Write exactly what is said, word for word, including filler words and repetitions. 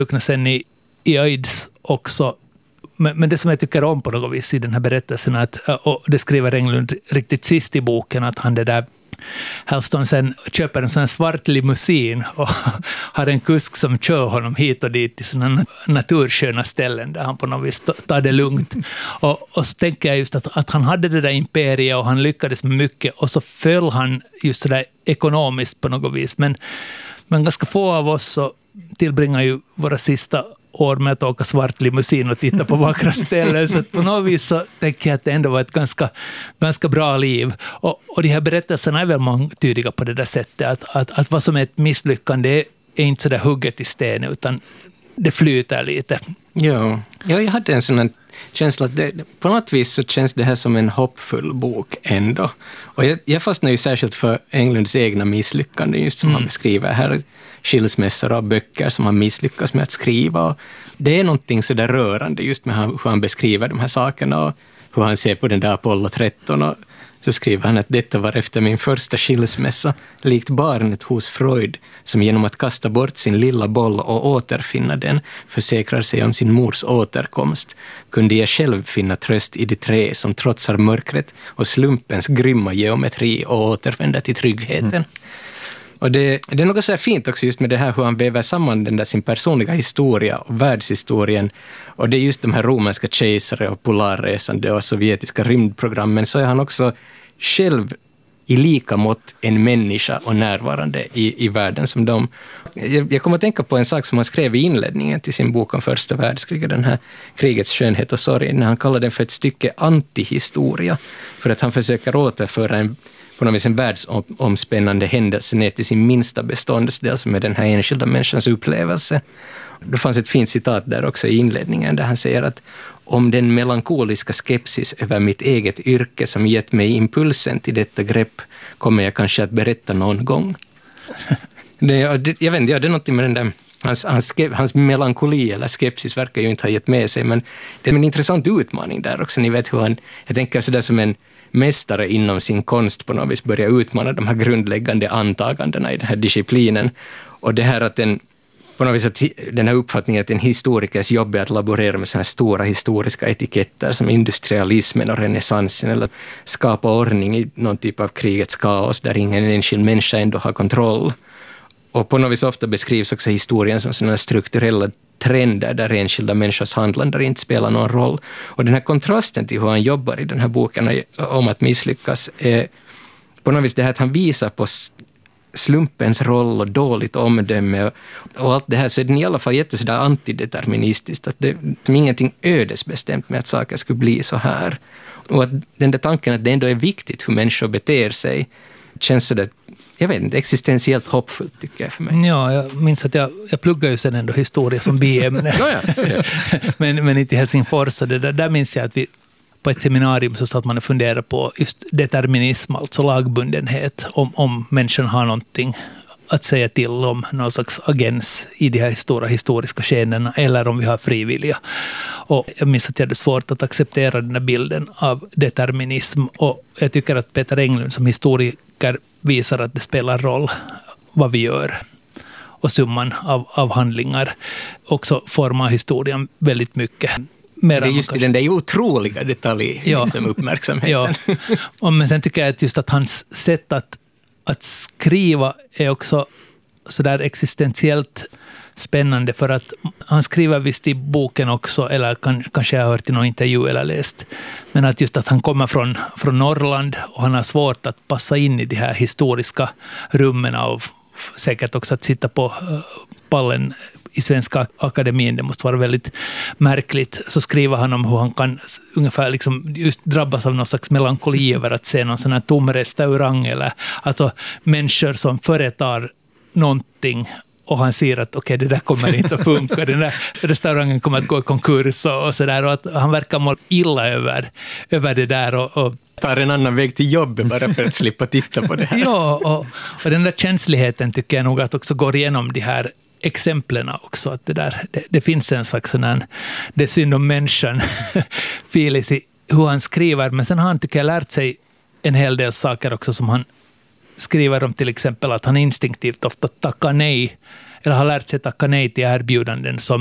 Sen i, i AIDS också. Men, men det som jag tycker om på något vis i den här berättelsen, att, och det skriver Englund riktigt sist i boken, att han det där Hellstone sen köper en sån här svart limousin och har en kusk som kör honom hit och dit till sådana natursköna ställen där han på något vis tar det lugnt. Och, och så tänker jag just att, att han hade det där imperiet och han lyckades med mycket, och så föll han just sådär ekonomiskt på något vis. Men, men ganska få av oss så tillbringar ju våra sista år med att åka svart limousin och titta på vackra ställen. Så på något vis så tänker jag att det ändå var ett ganska, ganska bra liv. Och, och de här berättelserna är väl mångtydiga på det där sättet. Att, att, att vad som är ett misslyckande är inte så där hugget i sten, utan det flyter lite. Ja, ja jag hade en sån här känsla att det, på något vis så känns det här som en hoppfull bok ändå. Och jag, jag fastnar ju särskilt för Englunds egna misslyckanden, just som mm. han beskriver här. Skilsmässor av böcker som han misslyckas med att skriva. Och det är någonting så där rörande just med hur han beskriver de här sakerna och hur han ser på den där Apollo tretton. Och så skriver han att detta var efter min första skilsmässa, likt barnet hos Freud, som genom att kasta bort sin lilla boll och återfinna den försäkrar sig om sin mors återkomst. Kunde jag själv finna tröst i de tre som trotsar mörkret och slumpens grymma geometri och återvänder till tryggheten. Mm. Och det, det är något så här fint också just med det här hur han väver samman den där sin personliga historia och världshistorien. Och det är just de här romerska kejsare och polarresande och sovjetiska rymdprogrammen, så är han också själv i lika mått en människa och närvarande i, i världen som de. Jag, jag kommer att tänka på en sak som han skrev i inledningen till sin bok om första världskriget, den här krigets skönhet och sorg, när han kallar den för ett stycke antihistoria, för att han försöker återföra en på något vis en världsomspännande händelse ner till sin minsta beståndsdel, som är den här enskilda människans upplevelse. Det fanns ett fint citat där också i inledningen där han säger att om den melankoliska skepsis över mitt eget yrke som gett mig impulsen till detta grepp kommer jag kanske att berätta någon gång. Det, jag vet inte, ja, det är något med den där Hans, hans, hans melankoli eller skepsis verkar ju inte ha gett med sig, men det är en intressant utmaning där också. Ni vet hur han, jag tänker sådär som en mästare inom sin konst på något vis börjar utmana de här grundläggande antagandena i den här disciplinen. Och det här att den, på något vis att den här uppfattningen att en historikers jobb är att laborera med så här stora historiska etiketter som industrialismen och renässansen, eller skapa ordning i någon typ av krigets kaos där ingen enskild människa ändå har kontroll. Och på något vis ofta beskrivs också historien som sådana strukturella trender där enskilda människors handlande inte spelar någon roll. Och den här kontrasten till hur han jobbar i den här boken om att misslyckas är på något vis det här att han visar på slumpens roll och dåligt omdöme och, och allt det här, så är den i alla fall jättesådär antideterministiskt, att det är ingenting ödesbestämt med att saker skulle bli så här. Och att den där tanken att det ändå är viktigt hur människor beter sig känns sådär, jag vet inte, existentiellt hoppfullt tycker jag för mig. Ja, jag minns att jag, jag pluggade ju sen ändå historia som B-ämne. ja, ja, men, men inte i Helsingfors. Det där, där minns jag att vi på ett seminarium så satt man och funderade på just determinism, alltså lagbundenhet, om, om människan har någonting att säga till om, någon slags agens i de här stora historiska skeendena, eller om vi har frivilliga. Och jag minns att jag hade svårt att acceptera den här bilden av determinism, och jag tycker att Peter Englund som historiker visar att det spelar roll vad vi gör. Och summan av, av handlingar också formar historien väldigt mycket. Det är just den där otroliga detaljen ja. som uppmärksamheten. Ja. Och men sen tycker jag att just att hans sätt att, att skriva är också så där existentiellt spännande, för att han skriver visst i boken också, eller kan, kanske jag har hört i någon intervju eller läst, men att just att han kommer från, från Norrland och han har svårt att passa in i de här historiska rummen, av säkert också att sitta på pallen i Svenska akademin, det måste vara väldigt märkligt. Så skriver han om hur han kan ungefär liksom just drabbas av någon slags melankoli över att se någon sån här tom restaurang, eller alltså människor som företar någonting och han ser att okej, okay, det där kommer inte att funka, den där restaurangen kommer att gå i konkurs och, och sådär, och att han verkar må illa över, över det där och, och tar en annan väg till jobbet bara för att slippa titta på det här. Ja, och, och den där känsligheten tycker jag nog att också går igenom de här exemplen också, att det där, det, det finns en slags sån här, det är synd om människan Filis i hur han skriver, men sen har han tycker jag lärt sig en hel del saker också som han skriver om, till exempel att han instinktivt ofta tackar nej eller har lärt sig tacka nej till erbjudanden som